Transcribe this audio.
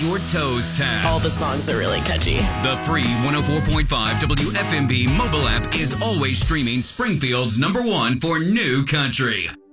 your toes tap. All the songs are really catchy. The free 104.5 WFMB mobile app is always streaming Springfield's #1 for new country.